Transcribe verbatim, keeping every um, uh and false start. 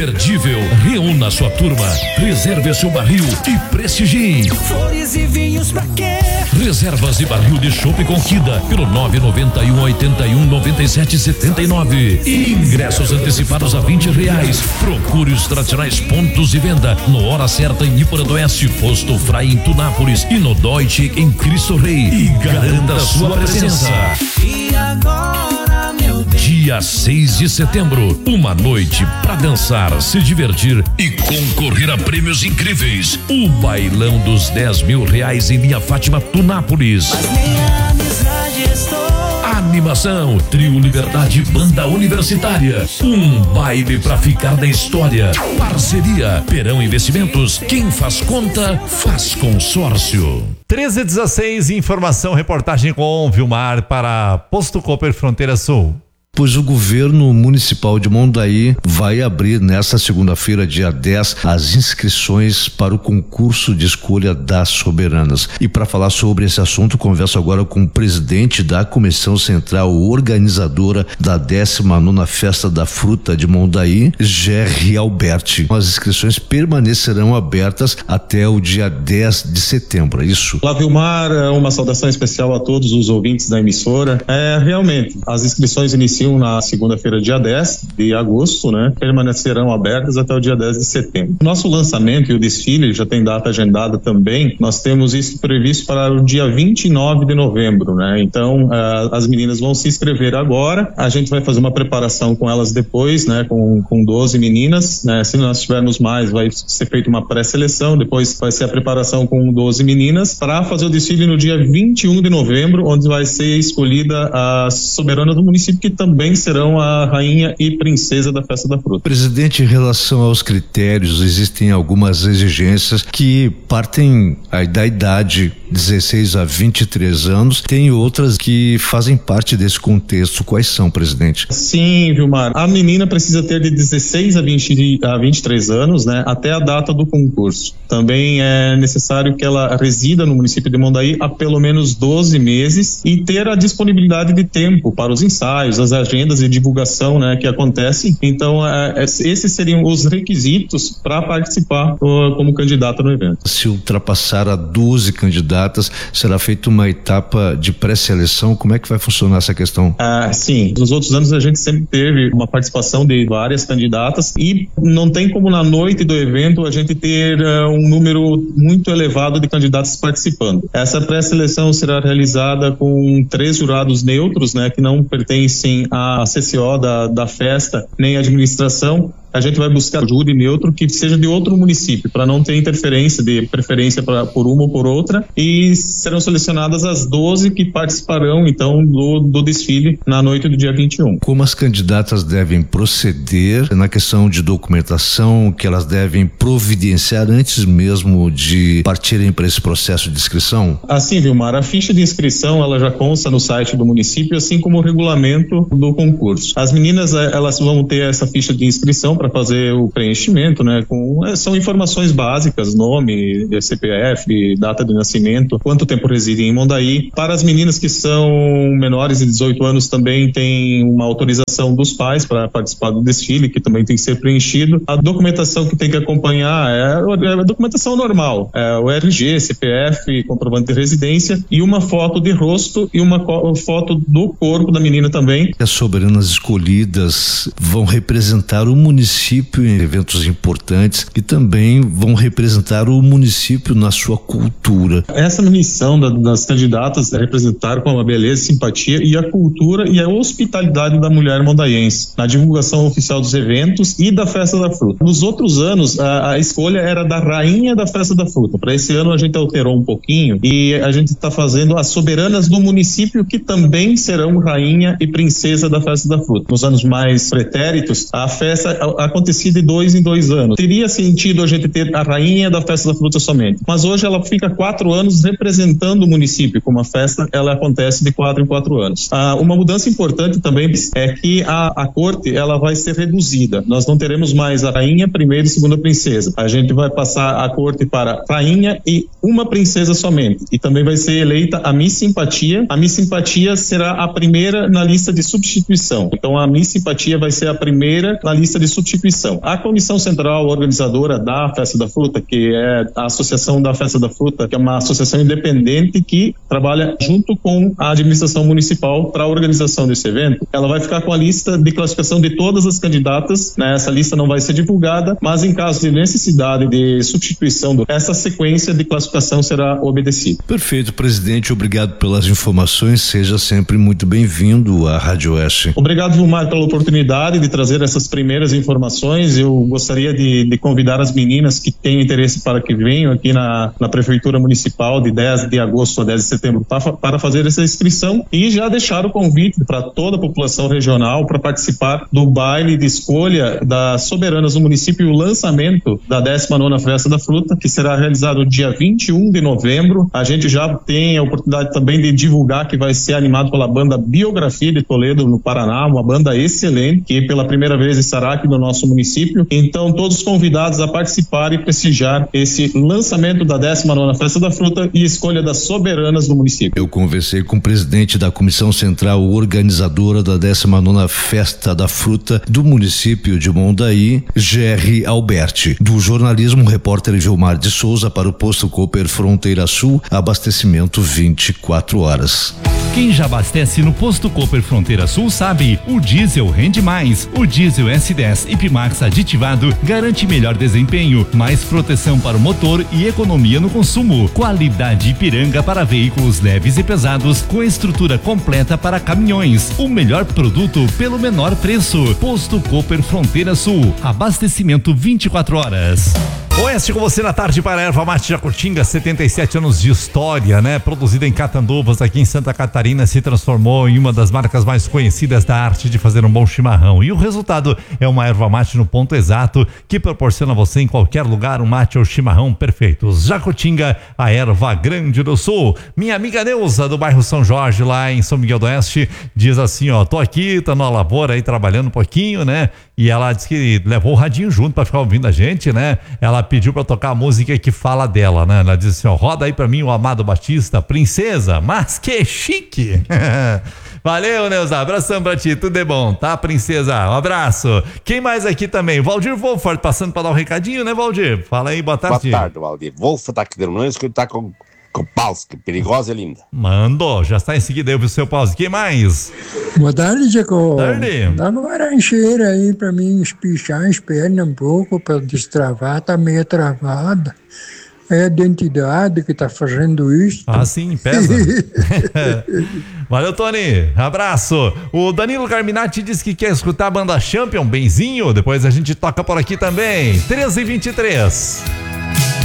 imperdível. Reúna sua turma, reserve seu barril e prestigie. Flores e vinhos pra quê? Reservas e barril de chopp Conquista pelo nove nove um, oito um, nove sete sete nove. E ingressos antecipados a vinte reais. Procure os tradicionais pontos de venda no Hora Certa em Ipora do Oeste, Posto Frai em Tunápolis e no Deutsche em Cristo Rei. E garanta sua presença. E agora, meu Deus. Dia seis de setembro, uma noite pra dançar, se divertir e concorrer a prêmios incríveis. O bailão dos dez mil reais em linha Fátima Tunápolis. Mas minha amizade estou. Animação, Trio Liberdade, Banda Universitária. Um baile pra ficar na história. Parceria, Perão Investimentos. Quem faz conta, faz consórcio. treze e dezesseis, informação, reportagem com Vilmar para Posto Cooper Fronteira Sul. Pois o governo municipal de Mondaí vai abrir nesta segunda-feira, dia dez, as inscrições para o concurso de escolha das soberanas. E para falar sobre esse assunto, converso agora com o presidente da Comissão Central Organizadora da décima nona Festa da Fruta de Mondaí, Gerry Alberti. As inscrições permanecerão abertas até o dia dez de setembro, é isso? Olá, Vilmar, uma saudação especial a todos os ouvintes da emissora. É, realmente, as inscrições iniciam na segunda-feira, dia dez de agosto, né? Permanecerão abertas até o dia dez de setembro. Nosso lançamento e o desfile já tem data agendada também. Nós temos isso previsto para o dia vinte e nove de novembro, né? Então, uh, as meninas vão se inscrever agora. A gente vai fazer uma preparação com elas depois, né? Com, com doze meninas, né? Se nós tivermos mais, vai ser feita uma pré-seleção. Depois vai ser a preparação com doze meninas para fazer o desfile no dia vinte e um de novembro, onde vai ser escolhida a soberana do município, que também também serão a rainha e princesa da Festa da Fruta. Presidente, em relação aos critérios, existem algumas exigências que partem da idade dezesseis a vinte e três anos, tem outras que fazem parte desse contexto. Quais são, presidente? Sim, Vilmar. A menina precisa ter de dezesseis a vinte, a vinte e três anos, né, até a data do concurso. Também é necessário que ela resida no município de Mondaí há pelo menos doze meses e ter a disponibilidade de tempo para os ensaios, as agendas de divulgação, né, que acontecem. Então, é, esses seriam os requisitos para participar uh, como candidata no evento. Se ultrapassar a doze candidatas, será feita uma etapa de pré-seleção. Como é que vai funcionar essa questão? Ah, sim, nos outros anos a gente sempre teve uma participação de várias candidatas e não tem como na noite do evento a gente ter uh, um número muito elevado de candidatas participando. Essa pré-seleção será realizada com três jurados neutros, né, que não pertencem à C C O da, da festa, nem à administração. A gente vai buscar júri neutro que seja de outro município, para não ter interferência de preferência pra, por uma ou por outra, e serão selecionadas as doze que participarão, então, do, do desfile na noite do dia vinte e um. Como as candidatas devem proceder na questão de documentação que elas devem providenciar antes mesmo de partirem para esse processo de inscrição? Assim, Vilmar, a ficha de inscrição, ela já consta no site do município, assim como o regulamento do concurso. As meninas, elas vão ter essa ficha de inscrição para fazer o preenchimento, né? Com, são informações básicas, nome, C P F, data de nascimento, quanto tempo residem em Mondaí. Para as meninas que são menores de dezoito anos, também tem uma autorização dos pais para participar do desfile, que também tem que ser preenchido. A documentação que tem que acompanhar é a documentação normal, é o R G, C P F, comprovante de residência e uma foto de rosto e uma foto do corpo da menina também. As soberanas escolhidas vão representar o município em eventos importantes e também vão representar o município na sua cultura. Essa missão da, das candidatas é representar com a beleza, simpatia e a cultura e a hospitalidade da mulher mondaiense na divulgação oficial dos eventos e da Festa da Fruta. Nos outros anos, a, a escolha era da rainha da Festa da Fruta. Para esse ano a gente alterou um pouquinho e a gente está fazendo as soberanas do município, que também serão rainha e princesa da Festa da Fruta. Nos anos mais pretéritos, a festa acontecia de dois em dois anos. Teria sentido a gente ter a rainha da Festa da Fruta somente, mas hoje ela fica quatro anos representando o município, como a festa ela acontece de quatro em quatro anos. Ah, uma mudança importante também é que a, a corte ela vai ser reduzida. Nós não teremos mais a rainha, primeira e segunda princesa. A gente vai passar a corte para rainha e uma princesa somente. E também vai ser eleita a Miss Simpatia. A Miss Simpatia será a primeira na lista de substituição. Então a Miss Simpatia vai ser a primeira na lista de substituição substituição. A Comissão Central Organizadora da Festa da Fruta, que é a Associação da Festa da Fruta, que é uma associação independente que trabalha junto com a administração municipal para a organização desse evento, ela vai ficar com a lista de classificação de todas as candidatas, né? Essa lista não vai ser divulgada, mas em caso de necessidade de substituição, essa sequência de classificação será obedecida. Perfeito, presidente, obrigado pelas informações, seja sempre muito bem-vindo à Rádio Oeste. Obrigado, Vilmar, pela oportunidade de trazer essas primeiras informações. Eu gostaria de, de convidar as meninas que têm interesse para que venham aqui na, na Prefeitura Municipal de dez de agosto a dez de setembro para, para fazer essa inscrição e já deixar o convite para toda a população regional para participar do baile de escolha das soberanas do município e o lançamento da décima nona Festa da Fruta, que será realizado dia vinte e um de novembro. A gente já tem a oportunidade também de divulgar que vai ser animado pela banda Biografia de Toledo, no Paraná, uma banda excelente, que pela primeira vez estará aqui no nosso município. Então, todos convidados a participar e prestigiar esse lançamento da décima nona Festa da Fruta e escolha das soberanas do município. Eu conversei com o presidente da Comissão Central Organizadora da décima nona Festa da Fruta do município de Mondaí, Gerry Alberti. Do jornalismo, repórter Vilmar de Souza para o Posto Cooper Fronteira Sul, abastecimento vinte e quatro horas. Quem já abastece no Posto Cooper Fronteira Sul sabe, o diesel rende mais. O diesel S dez Ipmax aditivado garante melhor desempenho, mais proteção para o motor e economia no consumo. Qualidade Ipiranga para veículos leves e pesados com estrutura completa para caminhões. O melhor produto pelo menor preço. Posto Cooper Fronteira Sul, abastecimento vinte e quatro horas. Oeste com você na tarde para a Erva Mate Jacutinga, setenta e sete anos de história, né? Produzida em Catanduvas, aqui em Santa Catarina, se transformou em uma das marcas mais conhecidas da arte de fazer um bom chimarrão. E o resultado é uma erva mate no ponto exato, que proporciona a você em qualquer lugar um mate ou chimarrão perfeitos. Jacutinga, a erva grande do sul. Minha amiga Neuza, do bairro São Jorge, lá em São Miguel do Oeste, diz assim, ó, tô aqui, tá na lavoura aí trabalhando um pouquinho, né? E ela disse que levou o radinho junto pra ficar ouvindo a gente, né? Ela pediu pra tocar a música que fala dela, né? Ela disse assim, ó, roda aí pra mim o Amado Batista, Princesa, mas que chique! Valeu, Neuza, abração pra ti, tudo é bom, tá, princesa? Um abraço. Quem mais aqui também? Valdir Wolfert, passando pra dar um recadinho, né, Valdir? Fala aí, boa tarde. Boa tarde, Valdir. Wolfert tá aqui de novo, que tá com Kopalski, perigosa e linda. Mando, já está em seguida, eu vi o seu pause. Quem mais? Boa tarde, Jacob. Boa tarde. Dá uma laranjeira aí pra mim espichar as pernas um pouco, pra destravar, tá meio travada. É a identidade que tá fazendo isso. Ah, sim, pesa. Valeu, Tony. Abraço. O Danilo Carminati diz que quer escutar a banda Champion, benzinho. Depois a gente toca por aqui também. treze e vinte e três.